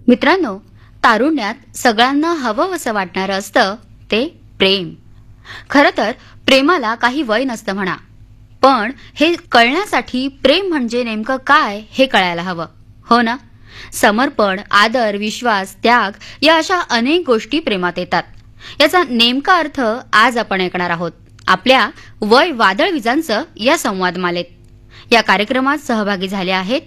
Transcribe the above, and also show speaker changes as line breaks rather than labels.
मित्रांनो, तारुण्यात सगळ्यांना हवं असं वाटणारं असतं ते प्रेम. खरं तर प्रेमाला काही वय नसतं म्हणा. पण हे कळण्यासाठी प्रेम म्हणजे नेमकं काय हे कळायला हवं, हो ना? समर्पण, आदर, विश्वास, त्याग या अशा अनेक गोष्टी प्रेमात येतात. याचा नेमका अर्थ आज आपण ऐकणार आहोत आपल्या वय वादळ विजांचं या संवादमालेत. या कार्यक्रमात सहभागी झाले आहेत